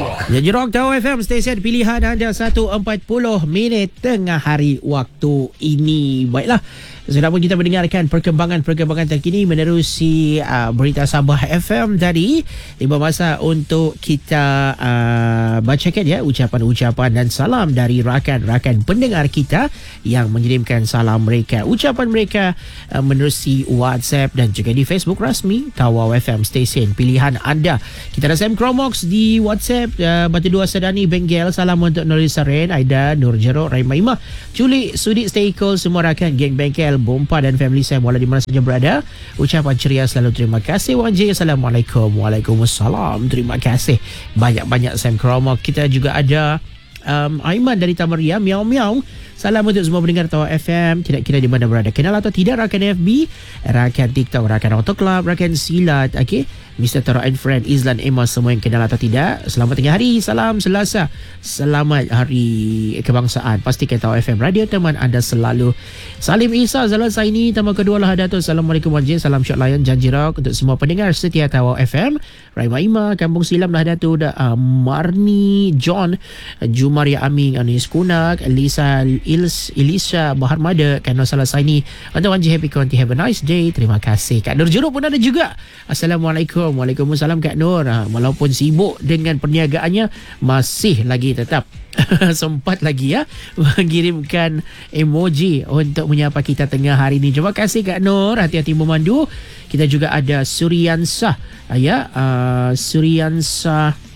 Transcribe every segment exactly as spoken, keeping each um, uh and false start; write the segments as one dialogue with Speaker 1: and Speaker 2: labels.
Speaker 1: Janji Rock Tau F M, stesen pilihan anda satu empat puluh minit tengah hari waktu ini. Baiklah, sudah pun kita mendengarkan perkembangan-perkembangan terkini menerusi uh, berita Sabah F M tadi. Tiba masa untuk kita uh, bacakan ya ucapan-ucapan dan salam dari rakan-rakan pendengar kita yang mengirimkan salam mereka. Ucapan mereka uh, menerusi WhatsApp dan juga di Facebook rasmi Tawau F M, stesen pilihan anda. Kita ada Sam Cromox di WhatsApp, uh, Batu Dua Sedani Benggel. Salam untuk Nurul Saren, Aida, Nur Jeruk, Raimaimah, Culi, Sudik, Stay Cool, semua rakan geng Bengkel, Bompa dan family saya walau di mana saja berada. Ucapan ceria selalu, terima kasih Wan J. Assalamualaikum. Waalaikumsalam. Terima kasih banyak-banyak Sam Cromox. Kita juga ada um, Aiman dari Tamaria, Miau Miau. Salam untuk semua pendengar Tawau F M, tidak kira di mana berada. Kenal atau tidak rakan F B, rakan TikTok, rakan Auto Club, rakan Silat, okey, Mister Taro and Friend, Izlan, Emma, semua yang kenal atau tidak. Selamat tengah hari, salam Selasa, selamat hari kebangsaan. Pastikan Tawau F M, radio teman anda selalu. Salim Isa, Zalal Saini, tamu kedua lah Datuk. Assalamualaikum Wan J. Salam Shot Lion, Janji Rock untuk semua pendengar setia Tawau F M. Raima Ima, Kampung Silam lah Datuk, uh, Marni, John, Jumaria Aming, Anis Kunak, Lisa Ils, Elisa Baharmada, Kano Salah Saini. Untuk Wan J, happy country, have a nice day. Terima kasih. Kak Nur Jeruk pun ada juga. Assalamualaikum. Waalaikumsalam Kak Nur. Ha, walaupun sibuk dengan perniagaannya, masih lagi tetap sempat lagi ya mengirimkan emoji untuk menyapa kita tengah hari ini. Terima kasih Kak Nur. Hati-hati memandu. Kita juga ada Suryansah, ya, uh, Suryansah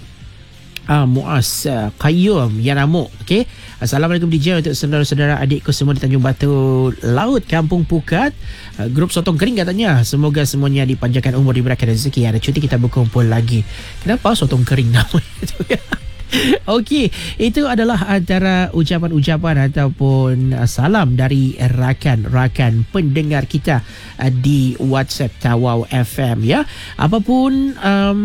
Speaker 1: Ah, Muaz uh, Qayyum Yanamuk. Okey. Assalamualaikum D J untuk saudara-saudara adikku semua di Tanjung Batu Laut, Kampung Pukat. Uh, grup Sotong Kering katanya. Semoga semuanya dipanjangkan umur, diberikan rezeki. Ada cuti kita berkumpul lagi. Kenapa Sotong Kering namanya itu ya? Okey, itu adalah antara ucapan-ucapan ataupun uh, salam dari rakan-rakan pendengar kita uh, di WhatsApp Tawau F M ya. Apapun um,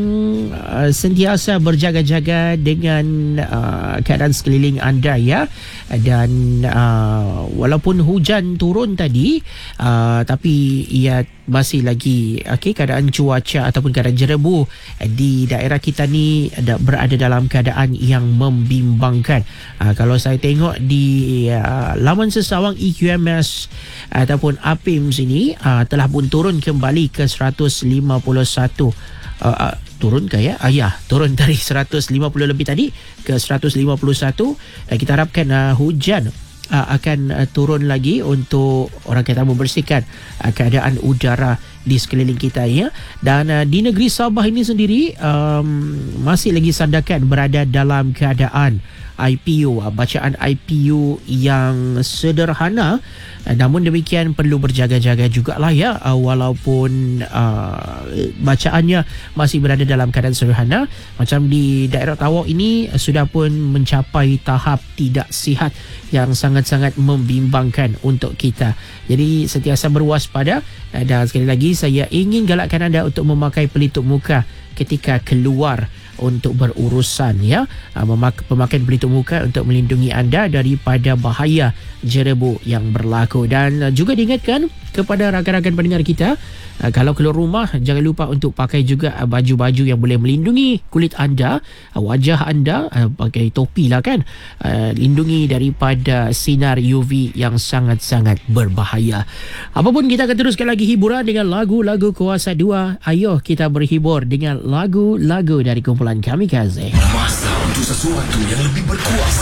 Speaker 1: uh, sentiasa berjaga-jaga dengan uh, keadaan sekeliling anda ya. Dan uh, walaupun hujan turun tadi, uh, tapi ia masih lagi okey, keadaan cuaca ataupun keadaan jerebu di daerah kita ni berada dalam keadaan yang membimbangkan. Uh, kalau saya tengok di uh, laman sesawang E Q M S ataupun A P I M sini uh, telah pun turun kembali ke seratus lima puluh satu. Uh, uh, turun ke ya? Ah, ya, turun dari seratus lima puluh lebih tadi ke seratus lima puluh satu. Uh, kita harapkan uh, hujan Uh, akan uh, turun lagi untuk orang kata membersihkan uh, keadaan udara di sekeliling kita ya. Dan uh, di negeri Sabah ini sendiri um, masih lagi sandakan berada dalam keadaan I P U, uh, bacaan I P U yang sederhana. Uh, namun demikian perlu berjaga-jaga jugalah ya, uh, walaupun uh, bacaannya masih berada dalam keadaan sederhana. Macam di daerah Tawau ini uh, sudah pun mencapai tahap tidak sihat yang sangat-sangat membimbangkan untuk kita. Jadi sentiasa berwaspada. uh, Dan sekali lagi saya ingin galakkan anda untuk memakai pelitup muka ketika keluar untuk berurusan ya. Memak- pemakaian pelitup muka untuk melindungi anda daripada bahaya jerebu yang berlaku. Dan juga diingatkan kepada rakan-rakan pendengar kita, kalau keluar rumah jangan lupa untuk pakai juga baju-baju yang boleh melindungi kulit anda, wajah anda, pakai topi lah kan, lindungi daripada sinar U V yang sangat-sangat berbahaya. Apapun, kita akan teruskan lagi hiburan dengan lagu-lagu Kuasa dua. Ayo kita berhibur dengan lagu-lagu dari kumpulan Kamikaze.
Speaker 2: Masa untuk sesuatu yang lebih berkuasa.